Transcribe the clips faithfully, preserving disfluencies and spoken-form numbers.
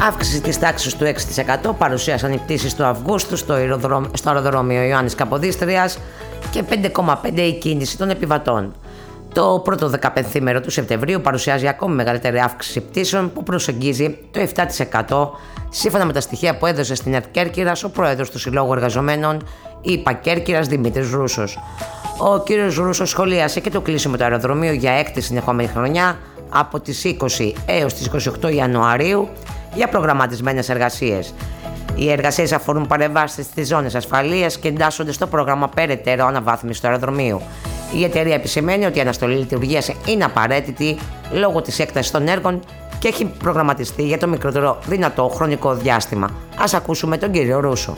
Αύξηση της τάξης του έξι τοις εκατό παρουσίασαν οι πτήσεις του Αυγούστου στο, αεροδρόμιο, στο αεροδρόμιο Ιωάννης Καποδίστριας και πέντε κόμμα πέντε η κίνηση των επιβατών. Το πρώτο δεκαπενθήμερο του Σεπτεμβρίου παρουσιάζει ακόμη μεγαλύτερη αύξηση πτήσεων που προσεγγίζει το επτά τοις εκατό σύμφωνα με τα στοιχεία που έδωσε στην ΕΡΤ Κέρκυρας ο πρόεδρος του Συλλόγου Εργαζομένων ΥΠΑ Κέρκυρας Δημήτρης Ρούσος. Ο κύριος Ρούσος σχολίασε και το κλείσιμο του αεροδρομίου για έκτη συνεχόμενη χρονιά από τις είκοσι έως τις είκοσι οκτώ Ιανουαρίου για προγραμματισμένες εργασίες. Οι εργασίες αφορούν παρεμβάσεις στις ζώνες ασφαλείας και εντάσσονται στο πρόγραμμα περαιτέρω αναβάθμισης του αεροδρομίου. Η εταιρεία επισημαίνει ότι η αναστολή λειτουργίας είναι απαραίτητη λόγω της έκτασης των έργων και έχει προγραμματιστεί για το μικρότερο δυνατό χρονικό διάστημα. Ας ακούσουμε τον κύριο Ρούσο.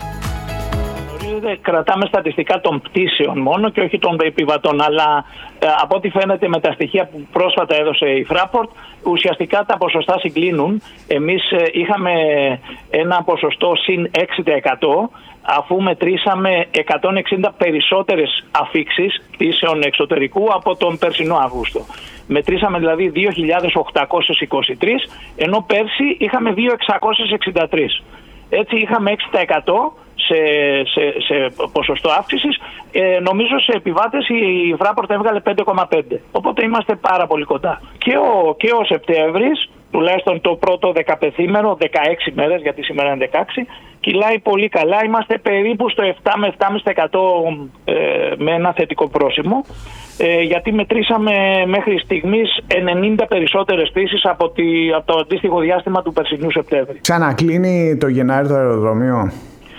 Κρατάμε στατιστικά των πτήσεων μόνο και όχι των επιβατών, αλλά ε, από ό,τι φαίνεται με τα στοιχεία που πρόσφατα έδωσε η Fraport, ουσιαστικά τα ποσοστά συγκλίνουν. Εμείς ε, είχαμε ένα ποσοστό συν έξι τοις εκατό, αφού μετρήσαμε εκατόν εξήντα περισσότερες αφίξεις πτήσεων εξωτερικού από τον περσινό Αύγουστο. Μετρήσαμε δηλαδή δύο χιλιάδες οκτακόσιες είκοσι τρεις, ενώ πέρσι είχαμε δύο χιλιάδες εξακόσιες εξήντα τρεις. Έτσι είχαμε έξι τοις εκατό σε, σε, σε ποσοστό αύξησης. Ε, νομίζω σε επιβάτες η Fraport έβγαλε πέντε κόμμα πέντε. Οπότε είμαστε πάρα πολύ κοντά. Και ο, και ο Σεπτέμβρης, τουλάχιστον το πρώτο δεκαπενθήμερο, δεκαέξι μέρες, γιατί σήμερα είναι δεκαέξι, κυλάει πολύ καλά. Είμαστε περίπου στο επτά με επτά κόμμα πέντε τοις εκατό ε, με ένα θετικό πρόσημο. Ε, γιατί μετρήσαμε μέχρι στιγμής ενενήντα περισσότερες πτήσεις από, τη, από το αντίστοιχο διάστημα του περσινού Σεπτέμβρη. Ξανακλίνει το Γενάρη το αεροδρόμιο?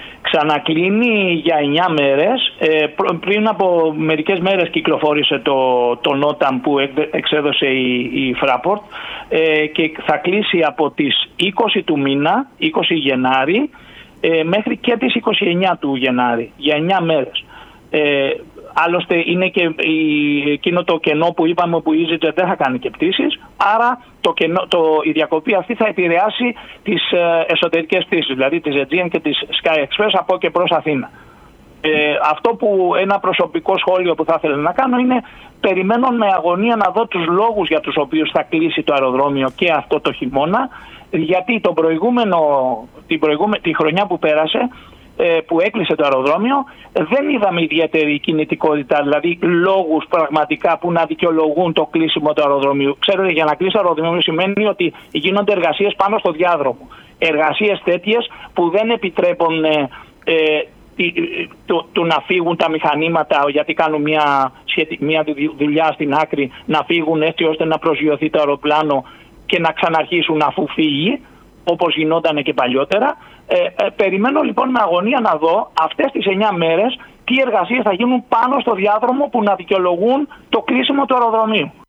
Ξανακλίνει για εννιά μέρες. Ε, πριν από μερικές μέρες κυκλοφόρησε το, το νόταμ που εξέδωσε η, η Fraport ε, και θα κλείσει από τις είκοσι του μήνα, είκοσι Γενάρη, ε, μέχρι και τις είκοσι εννιά του Γενάρη, για εννιά μέρες. Ε, Άλλωστε είναι και η, εκείνο το κενό που είπαμε που η EasyJet δεν θα κάνει και πτήσεις, άρα το κενό, το, η διακοπή αυτή θα επηρεάσει τις ε, εσωτερικές πτήσεις, δηλαδή της Aegean και της Sky Express από και προς Αθήνα. Ε, αυτό που ένα προσωπικό σχόλιο που θα ήθελα να κάνω είναι περιμένω με αγωνία να δω τους λόγους για τους οποίους θα κλείσει το αεροδρόμιο και αυτό το χειμώνα, γιατί τον προηγούμενο, την προηγούμενη, τη χρονιά που πέρασε, που έκλεισε το αεροδρόμιο, δεν είδαμε ιδιαίτερη κινητικότητα, δηλαδή λόγους πραγματικά που να δικαιολογούν το κλείσιμο του αεροδρομίου. Ξέρετε, για να κλείσει το αεροδρόμιο σημαίνει ότι γίνονται εργασίες πάνω στο διάδρομο. Εργασίες τέτοιες που δεν επιτρέπουν ε, ε, του, του να φύγουν τα μηχανήματα, γιατί κάνουν μια, μια δουλειά στην άκρη, να φύγουν έτσι ώστε να προσγειωθεί το αεροπλάνο και να ξαναρχίσουν αφού φύγει, όπως γινόταν και παλιότερα. Ε, ε, περιμένω λοιπόν με αγωνία να δω αυτές τις εννιά μέρες τι εργασίες θα γίνουν πάνω στο διάδρομο που να δικαιολογούν το κλείσιμο του αεροδρομίου.